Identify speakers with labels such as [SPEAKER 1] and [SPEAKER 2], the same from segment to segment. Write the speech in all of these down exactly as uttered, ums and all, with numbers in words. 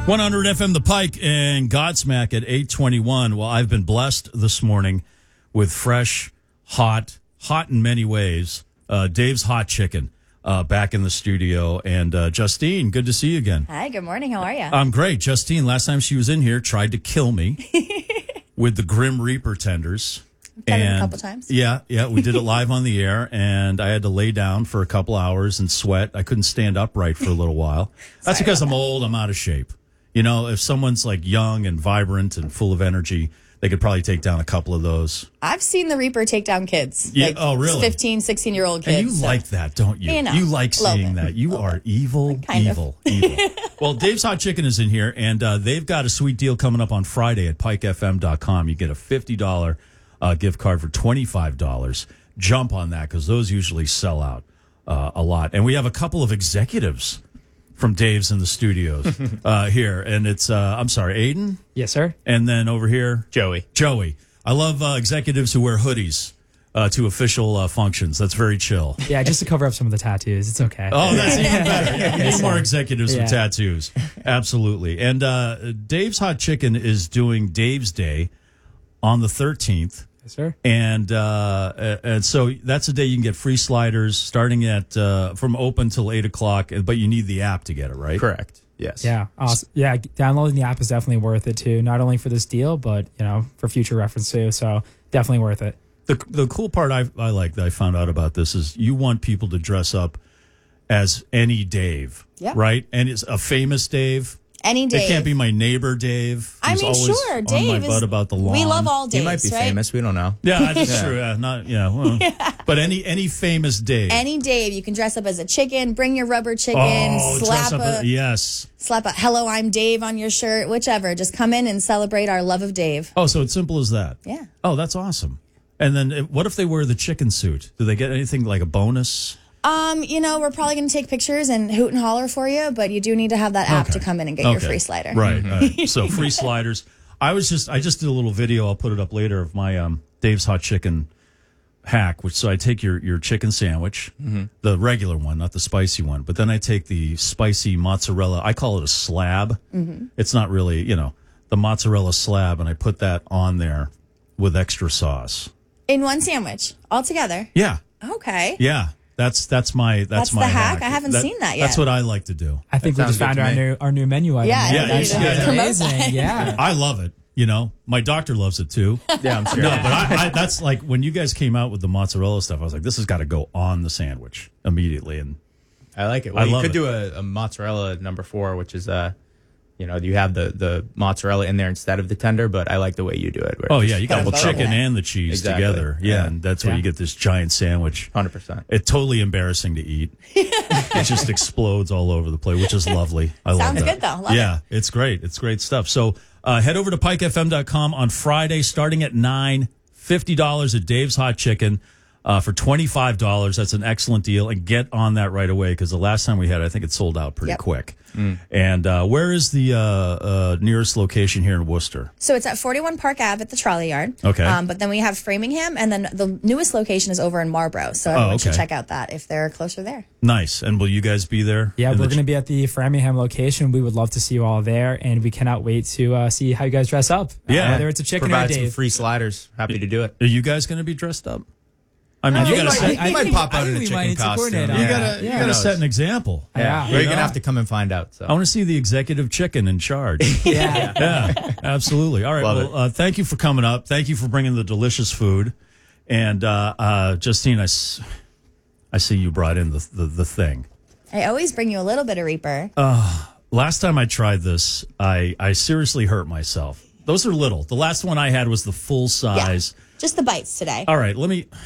[SPEAKER 1] one hundred F M The Pike and Godsmack at eight twenty-one. Well, I've been blessed this morning with fresh, hot, hot in many ways, uh, Dave's Hot Chicken uh, back in the studio. And uh, Justine, good to see you again.
[SPEAKER 2] Hi, good morning. How are you?
[SPEAKER 1] I'm great. Justine, last time she was in here, tried to kill me with the Grim Reaper tenders.
[SPEAKER 2] Done
[SPEAKER 1] and
[SPEAKER 2] it a couple times.
[SPEAKER 1] Yeah, yeah, we did it live on the air, and I had to lay down for a couple hours and sweat. I couldn't stand upright for a little while. That's because I'm old. I'm out of shape. You know, if someone's like young and vibrant and full of energy, they could probably take down a couple of those.
[SPEAKER 2] I've seen the Reaper take down kids.
[SPEAKER 1] Yeah.
[SPEAKER 2] Like
[SPEAKER 1] Oh, really?
[SPEAKER 2] fifteen, sixteen-year-old kids.
[SPEAKER 1] And you
[SPEAKER 2] so.
[SPEAKER 1] like that, don't you?
[SPEAKER 2] You know,
[SPEAKER 1] like seeing
[SPEAKER 2] bit.
[SPEAKER 1] that. You are evil,
[SPEAKER 2] Kind of.
[SPEAKER 1] evil, evil. Well, Dave's Hot Chicken is in here, and uh, they've got a sweet deal coming up on Friday at pike f m dot com. You get a fifty dollars uh, gift card for twenty-five dollars. Jump on that because those usually sell out uh, a lot. And we have a couple of executives from Dave's in the studios uh, here. And it's, uh, I'm sorry, Aiden?
[SPEAKER 3] Yes, sir.
[SPEAKER 1] And then over here,
[SPEAKER 3] Joey.
[SPEAKER 1] Joey. I love uh, executives who wear hoodies uh, to official uh, functions. That's very chill.
[SPEAKER 3] Yeah, just to cover up some of the tattoos. It's okay.
[SPEAKER 1] Oh, that's even better. Yeah, we need more executives
[SPEAKER 3] Yeah.
[SPEAKER 1] with tattoos. Absolutely. And uh, Dave's Hot Chicken is doing Dave's Day on the thirteenth.
[SPEAKER 3] Yes, sir.
[SPEAKER 1] And uh, and so that's the day you can get free sliders starting at uh, from open till eight o'clock. But you need the app to get it, right?
[SPEAKER 4] Correct. Yes.
[SPEAKER 3] Yeah. Awesome. Yeah. Downloading the app is definitely worth it too. Not only for this deal, but you know, for future reference too. So definitely worth it.
[SPEAKER 1] The the cool part I I like that I found out about this is you want people to dress up as any Dave,
[SPEAKER 2] Yeah.
[SPEAKER 1] right? And it's a famous Dave.
[SPEAKER 2] Any Dave.
[SPEAKER 1] It can't be my neighbor Dave.
[SPEAKER 2] I
[SPEAKER 1] who's
[SPEAKER 2] mean,
[SPEAKER 1] always
[SPEAKER 2] sure,
[SPEAKER 1] on
[SPEAKER 2] Dave
[SPEAKER 1] my
[SPEAKER 2] is.
[SPEAKER 1] butt about the lawn.
[SPEAKER 2] We love all
[SPEAKER 4] He
[SPEAKER 2] Daves,
[SPEAKER 4] might be
[SPEAKER 2] right?
[SPEAKER 4] famous. We don't know.
[SPEAKER 1] Yeah, that's
[SPEAKER 4] Yeah.
[SPEAKER 1] true. Yeah, not yeah, well, but any any famous Dave.
[SPEAKER 2] Any Dave, you can dress up as a chicken, bring your rubber chicken,
[SPEAKER 1] oh,
[SPEAKER 2] slap
[SPEAKER 1] dress up
[SPEAKER 2] a,
[SPEAKER 1] a, yes.
[SPEAKER 2] slap a "Hello, I'm Dave" on your shirt, whichever. Just come in and celebrate our love of Dave.
[SPEAKER 1] Oh, so it's simple as that.
[SPEAKER 2] Yeah.
[SPEAKER 1] Oh, that's awesome. And then uh, what if they wear the chicken suit? Do they get anything like a bonus?
[SPEAKER 2] Um, you know, we're probably going to take pictures and hoot and holler for you, but you do need to have that app
[SPEAKER 1] Okay.
[SPEAKER 2] to come in and get your
[SPEAKER 1] Okay.
[SPEAKER 2] free slider.
[SPEAKER 1] Right. right. So free sliders. I was just I just did a little video. I'll put it up later of my um, Dave's Hot Chicken hack. Which so I take your your chicken sandwich,
[SPEAKER 4] Mm-hmm.
[SPEAKER 1] the regular one, not the spicy one, but then I take the spicy mozzarella. I call it a slab.
[SPEAKER 2] Mm-hmm.
[SPEAKER 1] It's not really, you know, the mozzarella slab, and I put that on there with extra sauce.
[SPEAKER 2] In one sandwich, all together.
[SPEAKER 1] Yeah.
[SPEAKER 2] Okay.
[SPEAKER 1] Yeah. That's that's my that's,
[SPEAKER 2] That's
[SPEAKER 1] my
[SPEAKER 2] the hack? I haven't seen that
[SPEAKER 1] That's
[SPEAKER 2] yet.
[SPEAKER 1] what I like to do.
[SPEAKER 3] I think we
[SPEAKER 4] sounds
[SPEAKER 3] just found
[SPEAKER 4] good to
[SPEAKER 3] our
[SPEAKER 4] me.
[SPEAKER 3] new our new menu item.
[SPEAKER 2] Yeah,
[SPEAKER 1] Yeah,
[SPEAKER 3] That's
[SPEAKER 1] you should
[SPEAKER 2] promote
[SPEAKER 3] amazing.
[SPEAKER 2] that.
[SPEAKER 3] Yeah.
[SPEAKER 1] I love it. You know, my doctor loves it too.
[SPEAKER 4] Yeah, I'm sure.
[SPEAKER 1] No, but I, I, that's like when you guys came out with the mozzarella stuff. I was like, this has got to go on the sandwich immediately. And
[SPEAKER 4] I like it.
[SPEAKER 1] I
[SPEAKER 4] Well, you
[SPEAKER 1] love
[SPEAKER 4] could
[SPEAKER 1] it.
[SPEAKER 4] do a, a mozzarella number four, which is uh, you know, you have the the mozzarella in there instead of the tender, but I like the way you do it. where
[SPEAKER 1] oh
[SPEAKER 4] it's
[SPEAKER 1] yeah, you got the
[SPEAKER 2] both.
[SPEAKER 1] chicken
[SPEAKER 2] Yeah.
[SPEAKER 1] and the cheese
[SPEAKER 4] Exactly.
[SPEAKER 1] together. Yeah,
[SPEAKER 4] Yeah.
[SPEAKER 1] and that's where
[SPEAKER 3] Yeah.
[SPEAKER 1] you get this giant sandwich.
[SPEAKER 4] one hundred percent.
[SPEAKER 1] It's totally embarrassing to eat. It just explodes all over the place, which is lovely. I love
[SPEAKER 2] Sounds
[SPEAKER 1] that.
[SPEAKER 2] good, though. Love
[SPEAKER 1] yeah, it's great. It's great stuff. So uh, head over to pike f m dot com on Friday, starting at nine. Fifty dollars at Dave's Hot Chicken uh, for twenty-five dollars. That's an excellent deal, and get on that right away because the last time we had, it, I think it sold out pretty
[SPEAKER 2] Yep.
[SPEAKER 1] quick. And uh, where is the uh, uh, nearest location here in Worcester?
[SPEAKER 2] So it's at forty-one Park Ave at the Trolley Yard.
[SPEAKER 1] Okay.
[SPEAKER 2] Um, but then we have Framingham, and then the newest location is over in Marlboro. So everyone
[SPEAKER 1] Oh,
[SPEAKER 2] should
[SPEAKER 1] okay.
[SPEAKER 2] check out that if they're closer there.
[SPEAKER 1] Nice. And will you guys be there?
[SPEAKER 3] Yeah,
[SPEAKER 1] In
[SPEAKER 3] we're
[SPEAKER 1] the-
[SPEAKER 3] going to be at the Framingham location. We would love to see you all there, and we cannot wait to uh, see how you guys dress up. Uh,
[SPEAKER 1] Yeah.
[SPEAKER 3] whether it's a chicken
[SPEAKER 4] Provide
[SPEAKER 3] or a
[SPEAKER 4] some
[SPEAKER 3] Dave.
[SPEAKER 4] free sliders. Happy to do it.
[SPEAKER 1] Are you guys going to be dressed up? I mean, you
[SPEAKER 3] we
[SPEAKER 1] got to
[SPEAKER 3] might-
[SPEAKER 1] set,
[SPEAKER 3] I-
[SPEAKER 4] You might
[SPEAKER 3] think-
[SPEAKER 4] pop
[SPEAKER 3] I
[SPEAKER 4] out
[SPEAKER 3] think
[SPEAKER 4] in a
[SPEAKER 3] we
[SPEAKER 4] chicken
[SPEAKER 3] might need to
[SPEAKER 4] costume.
[SPEAKER 3] coordinate on
[SPEAKER 1] you
[SPEAKER 3] that.
[SPEAKER 1] got to
[SPEAKER 3] Yeah.
[SPEAKER 1] you got to set an example.
[SPEAKER 3] Yeah.
[SPEAKER 4] Or you're
[SPEAKER 1] You
[SPEAKER 4] gonna
[SPEAKER 1] know?
[SPEAKER 4] have to come and find out. So
[SPEAKER 1] I want to see the executive chicken in charge.
[SPEAKER 3] Yeah.
[SPEAKER 1] Yeah, absolutely. All right.
[SPEAKER 4] Love
[SPEAKER 1] well, uh, thank you for coming up. Thank you for bringing the delicious food. And uh, uh, Justine, I, s- I see you brought in the, the, the thing.
[SPEAKER 2] I always bring you a little bit of Reaper.
[SPEAKER 1] Last time I tried this, I, I seriously hurt myself. Those are little. The last one I had was the full size.
[SPEAKER 2] Just the bites today.
[SPEAKER 1] All right, let me.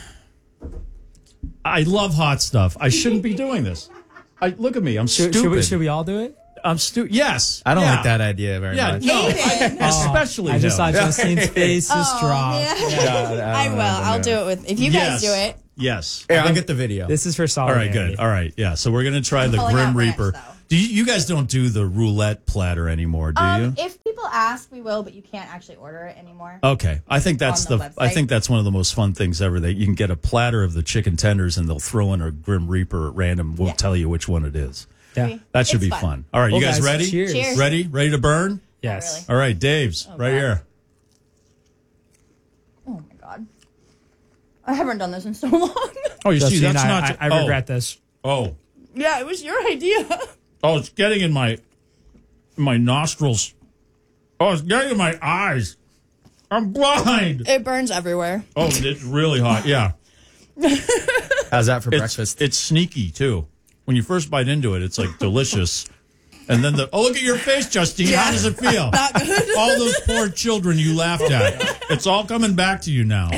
[SPEAKER 1] I love hot stuff. I shouldn't be doing this. I look at me. I'm
[SPEAKER 3] Should,
[SPEAKER 1] stupid.
[SPEAKER 3] should, we, should we all do it?
[SPEAKER 1] I'm stupid. Yes.
[SPEAKER 4] I don't
[SPEAKER 1] Yeah.
[SPEAKER 4] like that idea very
[SPEAKER 1] Yeah,
[SPEAKER 4] much.
[SPEAKER 1] no,
[SPEAKER 2] David.
[SPEAKER 1] I- especially
[SPEAKER 3] I just
[SPEAKER 1] him.
[SPEAKER 3] saw Justine's face just drop.
[SPEAKER 2] Yeah. I will. I'll do it with if you
[SPEAKER 1] Yes.
[SPEAKER 2] guys do it.
[SPEAKER 1] Yes.
[SPEAKER 4] Here, I'll get the video.
[SPEAKER 3] This is for
[SPEAKER 1] All
[SPEAKER 3] solidarity.
[SPEAKER 1] right, good. All right, yeah. So we're gonna try the
[SPEAKER 2] pulling
[SPEAKER 1] Grim
[SPEAKER 2] out ranch,
[SPEAKER 1] Reaper.
[SPEAKER 2] though.
[SPEAKER 1] Do you, you guys don't do the roulette platter anymore, do
[SPEAKER 2] Um,
[SPEAKER 1] you?
[SPEAKER 2] if people ask, we will, but you can't actually order it anymore.
[SPEAKER 1] Okay, I think that's
[SPEAKER 2] on
[SPEAKER 1] the.
[SPEAKER 2] the
[SPEAKER 1] I
[SPEAKER 2] website.
[SPEAKER 1] think that's one of the most fun things ever. That you can get a platter of the chicken tenders, and they'll throw in a Grim Reaper at random. Won't
[SPEAKER 2] Yeah.
[SPEAKER 1] tell you which one it is.
[SPEAKER 3] Yeah.
[SPEAKER 1] That should
[SPEAKER 2] It's
[SPEAKER 1] be
[SPEAKER 2] fun.
[SPEAKER 1] fun. All right,
[SPEAKER 3] Well,
[SPEAKER 1] you guys
[SPEAKER 3] guys,
[SPEAKER 1] ready?
[SPEAKER 3] cheers.
[SPEAKER 2] Cheers.
[SPEAKER 1] Ready? Ready to burn?
[SPEAKER 3] Yes.
[SPEAKER 1] All right, Dave's
[SPEAKER 2] Oh,
[SPEAKER 1] right
[SPEAKER 2] God.
[SPEAKER 1] here.
[SPEAKER 2] Oh my god. I haven't done this in so long.
[SPEAKER 1] Oh, you
[SPEAKER 3] Just
[SPEAKER 1] see,
[SPEAKER 3] so you
[SPEAKER 1] that's
[SPEAKER 3] know,
[SPEAKER 1] not.
[SPEAKER 3] I, I
[SPEAKER 1] oh,
[SPEAKER 3] regret this.
[SPEAKER 1] Oh,
[SPEAKER 2] Yeah, it was your idea.
[SPEAKER 1] oh, it's getting in my in my nostrils. Oh, it's getting in my eyes. I'm blind.
[SPEAKER 2] It burns everywhere.
[SPEAKER 1] Oh, it's really hot. Yeah,
[SPEAKER 4] How's that for
[SPEAKER 1] it's,
[SPEAKER 4] breakfast?
[SPEAKER 1] It's sneaky too. When you first bite into it, it's like delicious. And then the oh, look at your face, Justine. How does it feel?
[SPEAKER 2] Not good.
[SPEAKER 1] All those poor children you laughed at. It's all coming back to you now.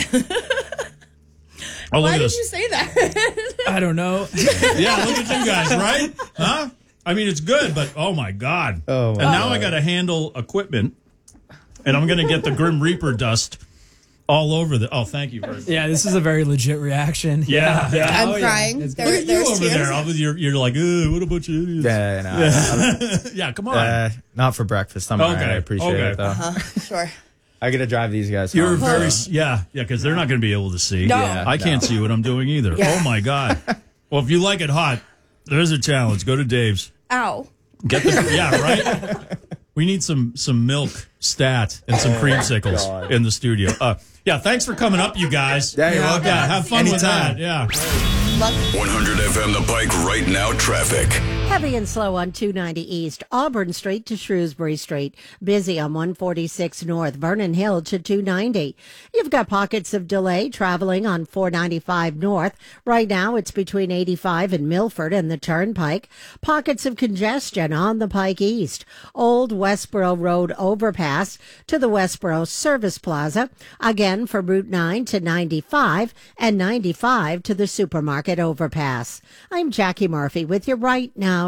[SPEAKER 1] Oh, look
[SPEAKER 2] Why
[SPEAKER 1] at
[SPEAKER 2] did
[SPEAKER 1] this.
[SPEAKER 2] you say that?
[SPEAKER 3] I don't know.
[SPEAKER 1] Yeah, look at you guys, right? Huh? I mean, it's good, but oh my God.
[SPEAKER 4] Oh,
[SPEAKER 1] and
[SPEAKER 4] my
[SPEAKER 1] now I got to handle equipment, and I'm going to get the Grim Reaper dust all over the. Oh, thank you very much.
[SPEAKER 3] Yeah, this is a very legit reaction.
[SPEAKER 1] Yeah, yeah.
[SPEAKER 2] I'm
[SPEAKER 3] Oh, yeah.
[SPEAKER 2] crying.
[SPEAKER 3] It's
[SPEAKER 2] There-
[SPEAKER 1] Look at you
[SPEAKER 2] there's
[SPEAKER 1] over
[SPEAKER 2] tears.
[SPEAKER 1] there. All with your, you're like, "Ugh, what a bunch of idiots.
[SPEAKER 4] Yeah, no,
[SPEAKER 1] Yeah, come on.
[SPEAKER 4] uh, not for breakfast. I'm
[SPEAKER 1] Okay,
[SPEAKER 4] all right. I appreciate
[SPEAKER 1] okay.
[SPEAKER 4] it though.
[SPEAKER 2] Uh-huh. Sure.
[SPEAKER 4] I got to drive these guys.
[SPEAKER 1] You're
[SPEAKER 4] home,
[SPEAKER 1] very,
[SPEAKER 4] so-
[SPEAKER 1] yeah, yeah, because they're not going to be able to see.
[SPEAKER 2] No.
[SPEAKER 4] Yeah,
[SPEAKER 1] I can't
[SPEAKER 4] no.
[SPEAKER 1] see what I'm doing either.
[SPEAKER 2] Yeah.
[SPEAKER 1] Oh my God. Well, if you like it hot, there's a challenge. Go to Dave's.
[SPEAKER 2] Ow.
[SPEAKER 1] Get the yeah, right? We need some some milk stat and some creamsicles
[SPEAKER 4] God.
[SPEAKER 1] in the studio. Uh, yeah, thanks for coming up, you guys.
[SPEAKER 4] Yeah, you're welcome.
[SPEAKER 1] Yeah, have fun with
[SPEAKER 4] Anytime.
[SPEAKER 1] that. Yeah.
[SPEAKER 2] Luck.
[SPEAKER 5] one hundred F M The Pike right now traffic.
[SPEAKER 6] Heavy and slow on two ninety East, Auburn Street to Shrewsbury Street. Busy on one forty-six North, Vernon Hill to two ninety. You've got pockets of delay traveling on four ninety-five North. Right now, it's between eighty-five and Milford and the Turnpike. Pockets of congestion on the Pike East. Old Westboro Road overpass to the Westboro Service Plaza. Again for Route nine to ninety-five and ninety-five to the supermarket overpass. I'm Jackie Murphy with you right now.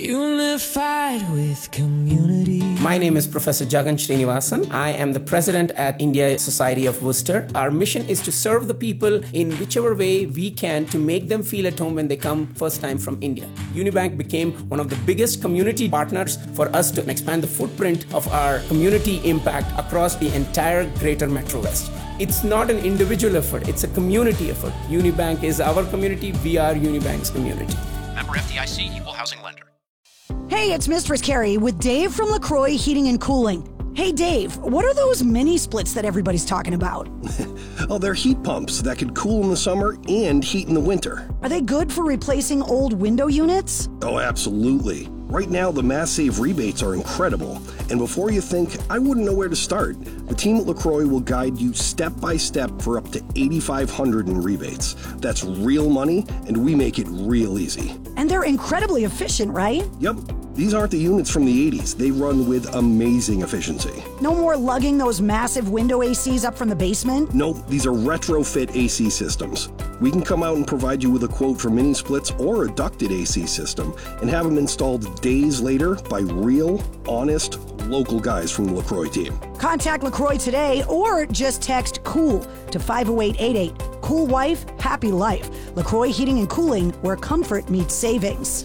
[SPEAKER 7] Unified with community.
[SPEAKER 8] My name is Professor Jagan Srinivasan. I am the president at India Society of Worcester. Our mission is to serve the people in whichever way we can to make them feel at home when they come first time from India. Unibank became one of the biggest community partners for us to expand the footprint of our community impact across the entire greater Metro West. It's not an individual effort, it's a community effort. Unibank is our community, we are Unibank's community.
[SPEAKER 9] Member F D I C, Equal Housing Lender.
[SPEAKER 10] Hey, it's Mistress Carrie with Dave from LaCroix Heating and Cooling. Hey, Dave, what are those mini splits that everybody's talking about?
[SPEAKER 11] Oh, they're heat pumps that could cool in the summer and heat in the winter.
[SPEAKER 10] Are they good for replacing old window units?
[SPEAKER 11] Oh, absolutely. Right now, the Mass Save rebates are incredible. And before you think, I wouldn't know where to start, the team at LaCroix will guide you step by step for up to eighty-five hundred dollars in rebates. That's real money, and we make it real easy.
[SPEAKER 10] And they're incredibly efficient, right?
[SPEAKER 11] Yep. These aren't the units from the eighties. They run with amazing efficiency.
[SPEAKER 10] No more lugging those massive window A Cs up from the basement?
[SPEAKER 11] Nope, these are retrofit A C systems. We can come out and provide you with a quote for mini splits or a ducted A C system and have them installed days later by real, honest, local guys from the LaCroix team.
[SPEAKER 10] Contact LaCroix today or just text COOL to five oh eight eight eight. Cool wife, happy life. LaCroix Heating and Cooling, where comfort meets savings.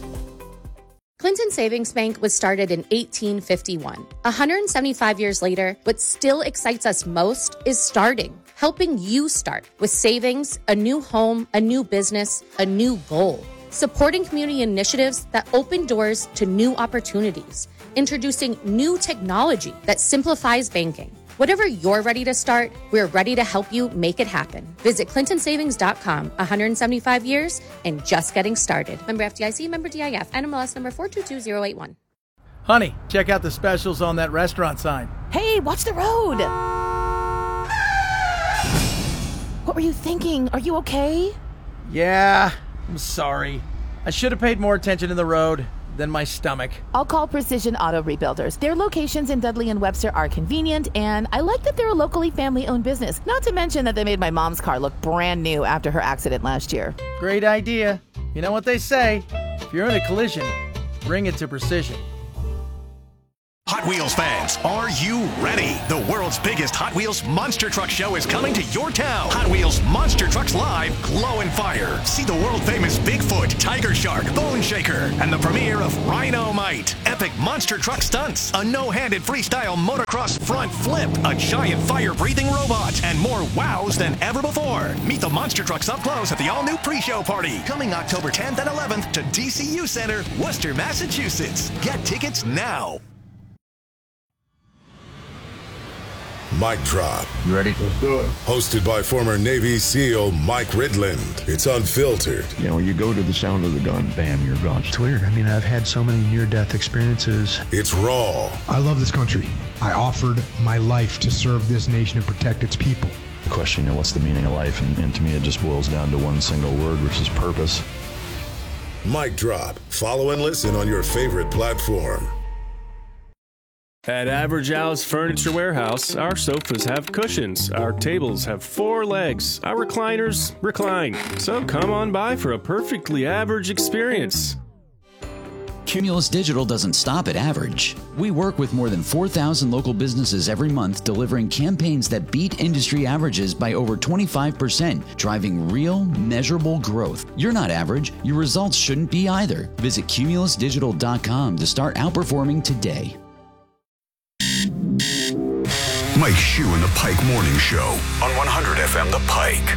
[SPEAKER 12] Clinton Savings Bank was started in eighteen fifty-one. one hundred seventy-five years later, what still excites us most is starting, helping you start with savings, a new home, a new business, a new goal. Supporting community initiatives that open doors to new opportunities, introducing new technology that simplifies banking. Whatever you're ready to start, we're ready to help you make it happen. Visit clinton savings dot com. one hundred seventy-five years and just getting started. Member F D I C, member D I F, N M L S number four two two zero eight one.
[SPEAKER 13] Honey, check out the specials on that restaurant sign.
[SPEAKER 14] Hey, watch the road. What were you thinking? Are you okay?
[SPEAKER 13] Yeah, I'm sorry. I should have paid more attention to the road than my stomach.
[SPEAKER 14] I'll call Precision Auto Rebuilders. Their locations in Dudley and Webster are convenient, and I like that they're a locally family-owned business. Not to mention that they made my mom's car look brand new after her accident last year.
[SPEAKER 13] Great idea. You know what they say, if you're in a collision, bring it to Precision.
[SPEAKER 15] Hot Wheels fans, are you ready? The world's biggest Hot Wheels Monster Truck Show is coming to your town. Hot Wheels Monster Trucks Live Glow and Fire. See the world-famous Bigfoot, Tiger Shark, Bone Shaker, and the premiere of Rhino-Mite. Epic monster truck stunts, a no-handed freestyle motocross front flip, a giant fire-breathing robot, and more wows than ever before. Meet the monster trucks up close at the all-new pre-show party, coming October tenth and eleventh to D C U Center, Worcester, Massachusetts. Get tickets now.
[SPEAKER 16] Mic Drop. You ready? Let's do it. Hosted by former Navy SEAL Mike Ridland. It's unfiltered.
[SPEAKER 17] You know, you go to the sound of the gun, bam, you're gone. It's weird. I mean, I've had so many near-death experiences.
[SPEAKER 16] It's raw.
[SPEAKER 18] I love this country. I offered my life to serve this nation and protect its people.
[SPEAKER 17] The question, you know, what's the meaning of life? And, and to me, it just boils down to one single word, which is purpose.
[SPEAKER 16] Mic Drop. Follow and listen on your favorite platform.
[SPEAKER 19] At Average Al's Furniture Warehouse, our sofas have cushions, our tables have four legs, our recliners recline. So come on by for a perfectly average experience.
[SPEAKER 20] Cumulus Digital doesn't stop at average. We work with more than four thousand local businesses every month, delivering campaigns that beat industry averages by over twenty-five percent, driving real, measurable growth. You're not average. Your results shouldn't be either. Visit cumulus digital dot com to start outperforming today.
[SPEAKER 5] Mike Shue and the Pike Morning Show on one hundred F M The Pike.